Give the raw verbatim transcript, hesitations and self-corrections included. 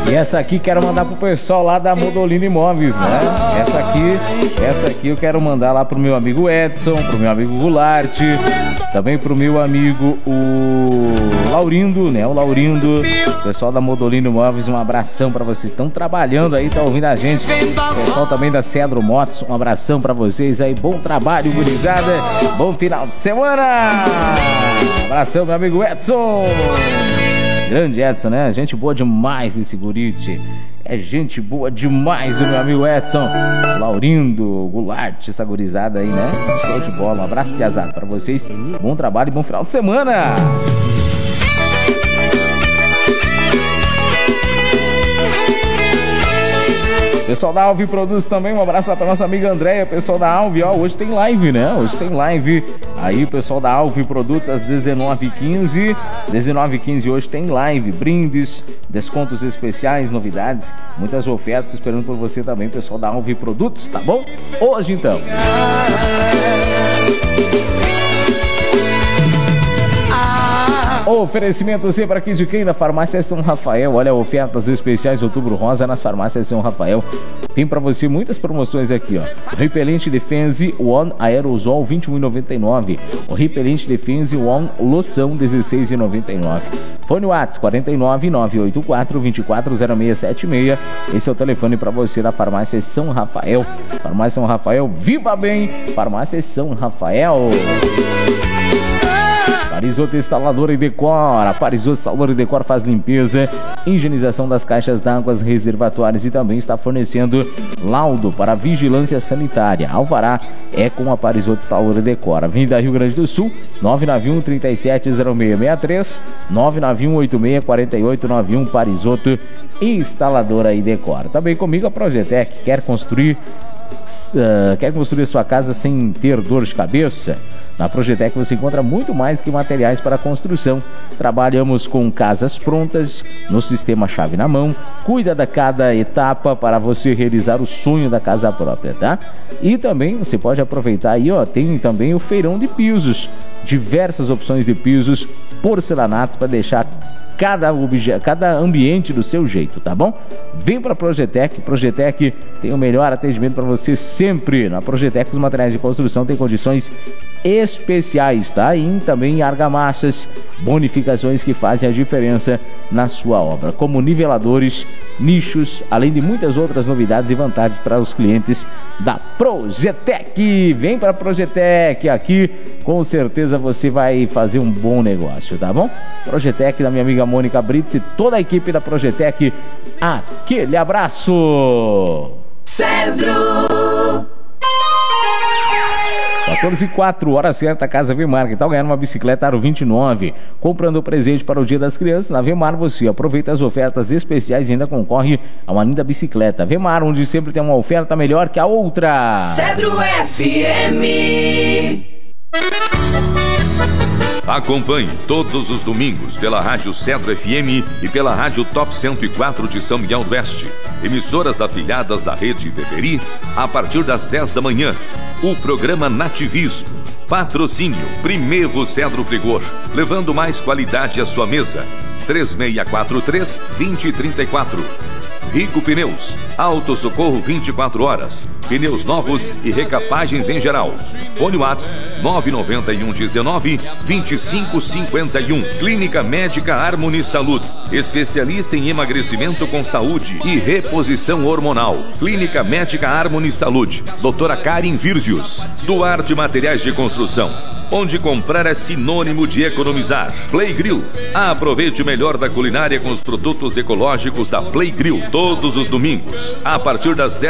E essa aqui quero mandar pro pessoal lá da Modolino Imóveis, né? Essa aqui, essa aqui eu quero mandar lá pro meu amigo Edson, pro meu amigo Goulart, também pro meu amigo o Laurindo, né? O Laurindo, pessoal da Modolino Imóveis, um abração pra vocês. Estão trabalhando aí, tá ouvindo a gente. Pessoal também da Cedro Motos, um abração pra vocês aí. Bom trabalho, gurizada. Bom final de semana. Abração, meu amigo Edson. Grande Edson, né? Gente boa demais esse gurite. É gente boa demais o meu amigo Edson. Laurindo, Goulart, essa gurizada aí, né? Show de bola. Um abraço piazado pra vocês. Bom trabalho e bom final de semana. Pessoal da Alve Produtos também, um abraço lá pra nossa amiga Andréia. Pessoal da Alve, ó, hoje tem live, né? Hoje tem live aí, pessoal da Alve Produtos, às dezenove e quinze. dezenove e quinze hoje tem live, brindes, descontos especiais, novidades, muitas ofertas esperando por você também, pessoal da Alve Produtos, tá bom? Hoje então. Oferecimento sempre aqui de quem? Da Farmácia São Rafael. Olha, ofertas especiais Outubro Rosa nas Farmácias São Rafael. Tem pra você muitas promoções aqui, ó. Repelente Defense One Aerosol vinte e um reais e noventa e nove centavos. O Repelente Defense One Loção dezesseis reais e noventa e nove centavos. Fone WhatsApp quarenta e nove, nove oito quatro, vinte e quatro zero seis sete seis. Esse é o telefone pra você da Farmácia São Rafael. Farmácia São Rafael, viva bem! Farmácia São Rafael. Parisoto Instaladora e Decora. Parisoto Instaladora e Decora faz limpeza, higienização das caixas d'água, reservatórios e também está fornecendo laudo para vigilância sanitária. Alvará é com a Parisoto Instaladora e Decora. Avenida Rio Grande do Sul, nove nove um, trinta e sete, zero seis seis três, nove nove um, oito seis, quatro oito nove um. Parisoto Instaladora e Decora. Também comigo a Projetec. Quer construir, uh, quer construir sua casa sem ter dor de cabeça? Na Projetec você encontra muito mais que materiais para construção. Trabalhamos com casas prontas no sistema chave na mão. Cuida da cada etapa para você realizar o sonho da casa própria, tá? E também você pode aproveitar aí, ó, tem também o feirão de pisos. Diversas opções de pisos, porcelanatos para deixar cada, obje... cada ambiente do seu jeito, tá bom? Vem para a Projetec. Projetec tem o melhor atendimento para você sempre. Na Projetec os materiais de construção têm condições especiais, tá? E também argamassas, bonificações que fazem a diferença na sua obra, como niveladores, nichos, além de muitas outras novidades e vantagens para os clientes da Projetec. Vem para a Projetec, aqui com certeza você vai fazer um bom negócio, tá bom? Projetec, da minha amiga Mônica Brits e toda a equipe da Projetec, aquele abraço! Cedro! quatorze e quatro, hora certa, Casa Vemar. Que tal ganhar uma bicicleta Aro vinte e nove? Comprando o presente para o Dia das Crianças, na Vemar você aproveita as ofertas especiais e ainda concorre a uma linda bicicleta. Vemar, onde sempre tem uma oferta melhor que a outra. Cedro F M. Acompanhe todos os domingos pela Rádio Cedro F M e pela Rádio Top cento e quatro de São Miguel do Oeste. Emissoras afiliadas da Rede Beberi, a partir das dez da manhã. O programa Nativismo. Patrocínio Primeiro Cedro Frigor, levando mais qualidade à sua mesa. três seis quatro três, dois zero três quatro. Rico Pneus, Auto Socorro vinte e quatro horas, pneus novos e recapagens em geral. Fone WhatsApp nove nove um, dezenove, vinte e cinco cinquenta e um. Clínica Médica Harmony Saúde, especialista em emagrecimento com saúde e reposição hormonal. Clínica Médica Harmony Saúde, doutora Karen Virgius. Duarte Materiais de Construção, onde comprar é sinônimo de economizar. Play Grill, aproveite o melhor da culinária com os produtos ecológicos da Play Grill, todos os domingos, a partir das dez